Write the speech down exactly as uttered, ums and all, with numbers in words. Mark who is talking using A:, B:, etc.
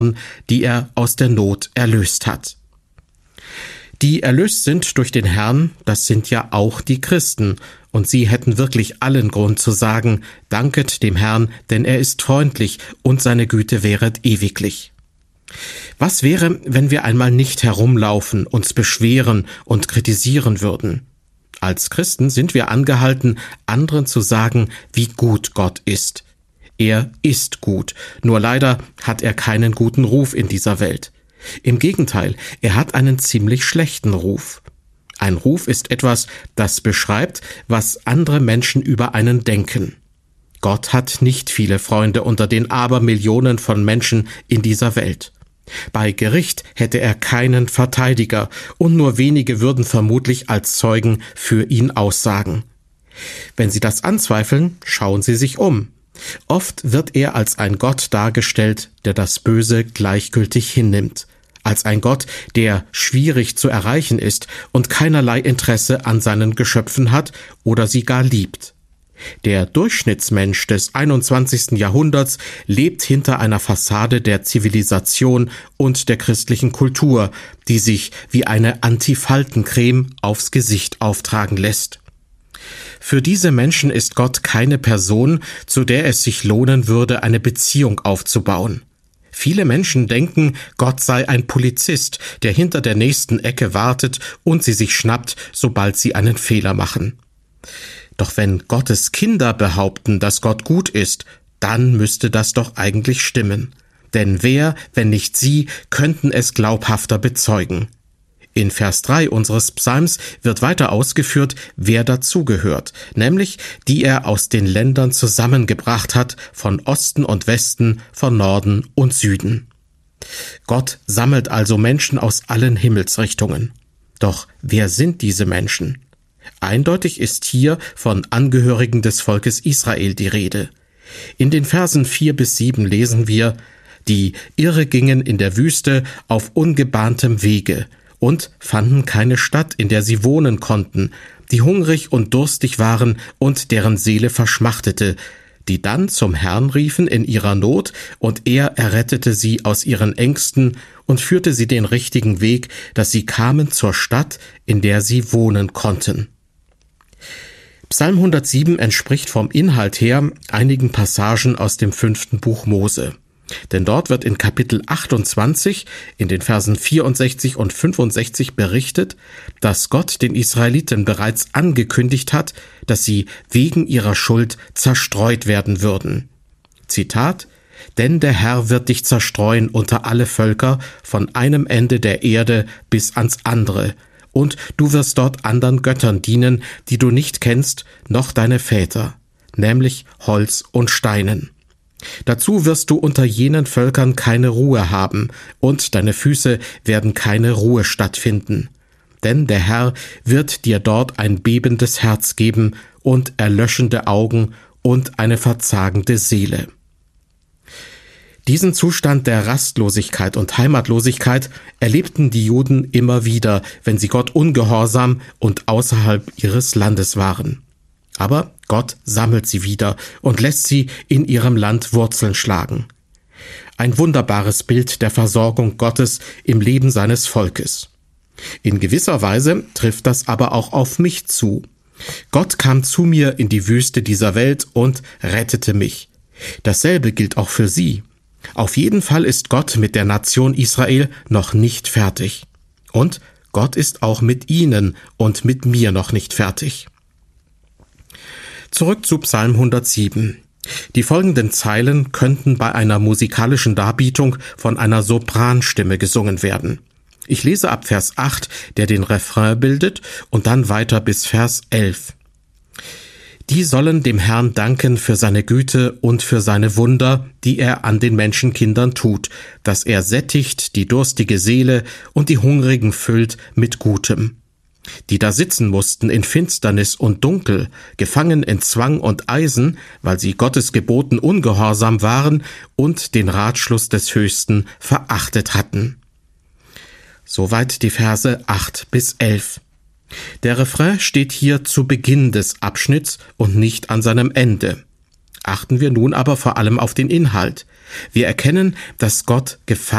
A: die er aus der Not erlöst hat. Die erlöst sind durch den Herrn, das sind ja auch die Christen, und sie hätten wirklich allen Grund zu sagen, danket dem Herrn, denn er ist freundlich und seine Güte währet ewiglich. Was wäre, wenn wir einmal nicht herumlaufen, uns beschweren und kritisieren würden? Als Christen sind wir angehalten, anderen zu sagen, wie gut Gott ist. Er ist gut, nur leider hat er keinen guten Ruf in dieser Welt. Im Gegenteil, er hat einen ziemlich schlechten Ruf. Ein Ruf ist etwas, das beschreibt, was andere Menschen über einen denken. Gott hat nicht viele Freunde unter den Abermillionen von Menschen in dieser Welt. Bei Gericht hätte er keinen Verteidiger, und nur wenige würden vermutlich als Zeugen für ihn aussagen. Wenn Sie das anzweifeln, schauen Sie sich um. Oft wird er als ein Gott dargestellt, der das Böse gleichgültig hinnimmt, als ein Gott, der schwierig zu erreichen ist und keinerlei Interesse an seinen Geschöpfen hat oder sie gar liebt. Der Durchschnittsmensch des einundzwanzigsten Jahrhunderts lebt hinter einer Fassade der Zivilisation und der christlichen Kultur, die sich wie eine Antifaltencreme aufs Gesicht auftragen lässt. Für diese Menschen ist Gott keine Person, zu der es sich lohnen würde, eine Beziehung aufzubauen. Viele Menschen denken, Gott sei ein Polizist, der hinter der nächsten Ecke wartet und sie sich schnappt, sobald sie einen Fehler machen. Doch wenn Gottes Kinder behaupten, dass Gott gut ist, dann müsste das doch eigentlich stimmen. Denn wer, wenn nicht sie, könnten es glaubhafter bezeugen? In Vers drei unseres Psalms wird weiter ausgeführt, wer dazugehört, nämlich die er aus den Ländern zusammengebracht hat, von Osten und Westen, von Norden und Süden. Gott sammelt also Menschen aus allen Himmelsrichtungen. Doch wer sind diese Menschen? Eindeutig ist hier von Angehörigen des Volkes Israel die Rede. In den Versen vier bis sieben lesen wir, die irre gingen in der Wüste auf ungebahntem Wege und fanden keine Stadt, in der sie wohnen konnten, die hungrig und durstig waren und deren Seele verschmachtete, die dann zum Herrn riefen in ihrer Not, und er errettete sie aus ihren Ängsten und führte sie den richtigen Weg, dass sie kamen zur Stadt, in der sie wohnen konnten. Psalm hundertsieben entspricht vom Inhalt her einigen Passagen aus dem fünften Buch Mose. Denn dort wird in Kapitel achtundzwanzig, in den Versen vierundsechzig und fünfundsechzig berichtet, dass Gott den Israeliten bereits angekündigt hat, dass sie wegen ihrer Schuld zerstreut werden würden. Zitat: Denn der Herr wird dich zerstreuen unter alle Völker, von einem Ende der Erde bis ans andere, und du wirst dort andern Göttern dienen, die du nicht kennst, noch deine Väter, nämlich Holz und Steinen. Dazu wirst du unter jenen Völkern keine Ruhe haben, und deine Füße werden keine Ruhestatt finden. Denn der Herr wird dir dort ein bebendes Herz geben und erlöschende Augen und eine verzagende Seele. Diesen Zustand der Rastlosigkeit und Heimatlosigkeit erlebten die Juden immer wieder, wenn sie Gott ungehorsam und außerhalb ihres Landes waren. Aber Gott sammelt sie wieder und lässt sie in ihrem Land Wurzeln schlagen. Ein wunderbares Bild der Versorgung Gottes im Leben seines Volkes. In gewisser Weise trifft das aber auch auf mich zu. Gott kam zu mir in die Wüste dieser Welt und rettete mich. Dasselbe gilt auch für Sie. Auf jeden Fall ist Gott mit der Nation Israel noch nicht fertig. Und Gott ist auch mit Ihnen und mit mir noch nicht fertig. Zurück zu Psalm hundertsieben. Die folgenden Zeilen könnten bei einer musikalischen Darbietung von einer Sopranstimme gesungen werden. Ich lese ab Vers acht, der den Refrain bildet, und dann weiter bis Vers elf. Die sollen dem Herrn danken für seine Güte und für seine Wunder, die er an den Menschenkindern tut, dass er sättigt die durstige Seele und die Hungrigen füllt mit Gutem. Die da sitzen mussten in Finsternis und Dunkel, gefangen in Zwang und Eisen, weil sie Gottes Geboten ungehorsam waren und den Ratschluss des Höchsten verachtet hatten. Soweit die Verse acht bis elf. Der Refrain steht hier zu Beginn des Abschnitts und nicht an seinem Ende. Achten wir nun aber vor allem auf den Inhalt. Wir erkennen, dass Gott Gefangene